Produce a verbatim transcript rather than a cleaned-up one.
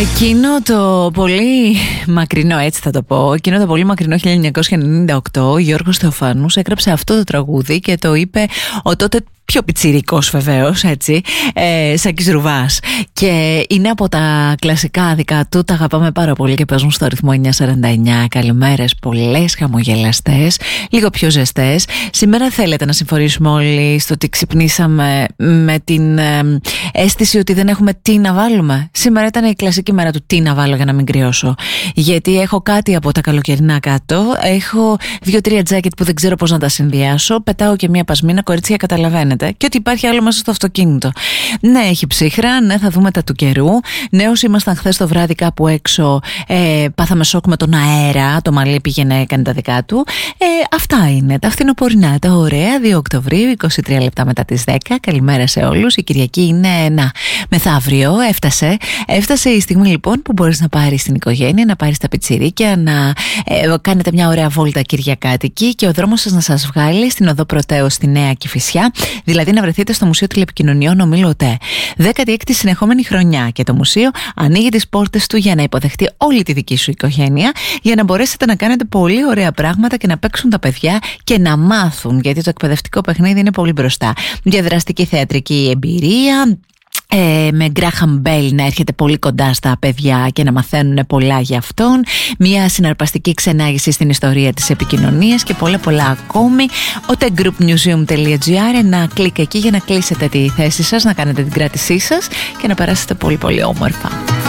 Εκείνο το πολύ μακρινό, έτσι θα το πω, εκείνο το πολύ μακρινό χίλια εννιακόσια ενενήντα οκτώ, ο Γιώργος Θεοφάνους έγραψε αυτό το τραγούδι και το είπε ο τότε πιο πιτσιρικός βεβαίως, έτσι, ε, Σάκης Ρουβάς. Και είναι από τα κλασικά δικά του, τα αγαπάμε πάρα πολύ και παίζουν στο ρυθμό εννιά σαράντα εννιά. Καλημέρες, πολλές χαμογελαστές, λίγο πιο ζεστές. Σήμερα θέλετε να συμφωνήσουμε όλοι στο ότι ξυπνήσαμε με την ε, αίσθηση ότι δεν έχουμε τι να βάλουμε. Σήμερα ήταν η κλασική μέρα του τι να βάλω για να μην κρυώσω. Γιατί έχω κάτι από τα καλοκαιρινά κάτω, έχω δύο-τρία τζάκετ που δεν ξέρω πώς να τα συνδυάσω, πετάω και μία πασμίνα, κορίτσια, καταλαβαίνετε. Και ότι υπάρχει άλλο μέσα στο αυτοκίνητο. Ναι, έχει ψύχρα, ναι, θα δούμε τα του καιρού. Ναι, όσοι ήμασταν χθες το βράδυ κάπου έξω, ε, πάθαμε σοκ με τον αέρα. Το μαλλί πήγαινε, έκανε τα δικά του. Ε, αυτά είναι τα φθινοπορεινά, τα ωραία. δύο Οκτωβρίου, είκοσι τρία λεπτά μετά τις δέκα. Καλημέρα σε όλους. Η Κυριακή είναι, να, μεθαύριο. Έφτασε. Έφτασε η στιγμή λοιπόν που μπορείς να πάρεις την οικογένεια, να πάρεις τα πιτσιρίκια, να ε, κάνετε μια ωραία βόλτα κυριακάτικη και ο δρόμος σας να σας βγάλει στην οδό Πρωτέου στη Νέα Κηφισιά. Δηλαδή να βρεθείτε στο Μουσείο Τηλεπικοινωνιών Ομίλου ΟΤΕ. δέκατη έκτη συνεχόμενη χρονιά και το μουσείο ανοίγει τις πόρτες του για να υποδεχτεί όλη τη δική σου οικογένεια, για να μπορέσετε να κάνετε πολύ ωραία πράγματα και να παίξουν τα παιδιά και να μάθουν, γιατί το εκπαιδευτικό παιχνίδι είναι πολύ μπροστά. Διαδραστική θεατρική εμπειρία, Ε, με Γκράχαμ Μπέλ να έρχεται πολύ κοντά στα παιδιά και να μαθαίνουν πολλά για αυτόν, μια συναρπαστική ξενάγηση στην ιστορία της επικοινωνίας και πολλά πολλά ακόμη. otegroupmuseum τελεία gr, ένα κλικ εκεί για να κλείσετε τη θέση σας, να κάνετε την κράτησή σας και να περάσετε πολύ πολύ όμορφα.